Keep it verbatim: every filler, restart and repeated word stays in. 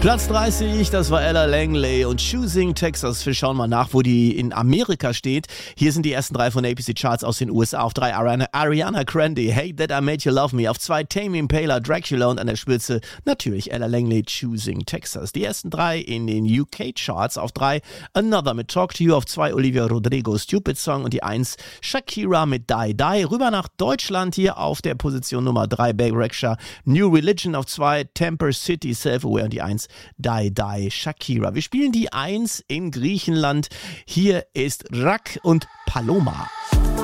Platz dreißig, das war Ella Langley und Choosing Texas. Wir schauen mal nach, wo die in Amerika steht. Hier sind die ersten drei von A P C Charts aus den U S A. Auf drei Ariana, Ariana Grande, Hey That I Made You Love Me. Auf zwei Tame Impala, Dracula und an der Spitze natürlich Ella Langley, Choosing Texas. Die ersten drei in den U K Charts. Auf drei Another mit Talk to You. Auf zwei Olivia Rodrigo, Stupid Song. Und die eins Shakira mit Die Die. Rüber nach Deutschland hier auf der Position Nummer drei Big Rexha, New Religion. Auf zwei Temper City, Self-Aware. Und die eins Die Die Shakira. Wir spielen die eins in Griechenland. Hier ist Rak und Paloma.